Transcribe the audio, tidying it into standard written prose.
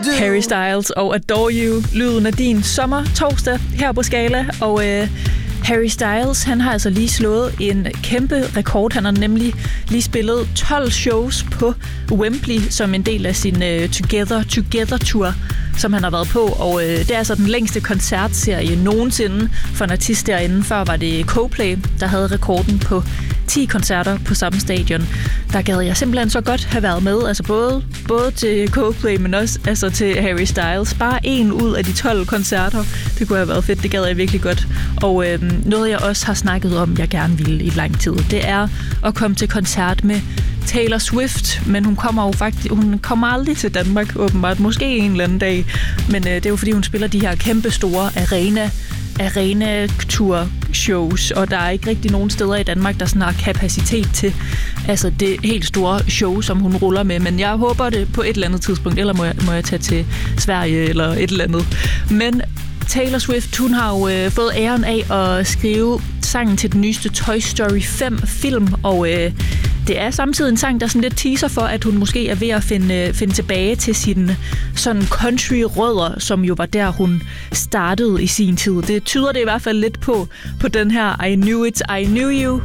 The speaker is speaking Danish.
Harry Styles og Adore You, lyden af din sommer torsdag her på Skala. Og Harry Styles, han har altså lige slået en kæmpe rekord. Han har nemlig lige spillet 12 shows på Wembley som en del af sin Together Tour, som han har været på. Og det er altså den længste koncertserie nogensinde for en artist derinde. Før var det Coldplay, der havde rekorden på 10 koncerter på samme stadion. Der gad jeg simpelthen så godt have været med. Altså både til Coldplay, men også altså til Harry Styles. Bare en ud af de 12 koncerter. Det kunne have været fedt. Det gad jeg virkelig godt. Og noget jeg også har snakket om, jeg gerne ville i lang tid, det er at komme til koncert med Taylor Swift, men hun kommer aldrig til Danmark, åbenbart. Måske en eller anden dag. Men det er jo fordi, hun spiller de her kæmpe store arena-tour-shows, og der er ikke rigtig nogen steder i Danmark, der sådan har kapacitet til altså det helt store show, som hun ruller med. Men jeg håber det på et eller andet tidspunkt, eller må jeg tage til Sverige eller et eller andet. Men Taylor Swift, hun har jo fået æren af at skrive sangen til den nyeste Toy Story 5-film, og det er samtidig en sang, der sådan lidt teaser for, at hun måske er ved at finde tilbage til sine sådan country-rødder, som jo var der, hun startede i sin tid. Det tyder det i hvert fald lidt på den her I Knew It, I Knew You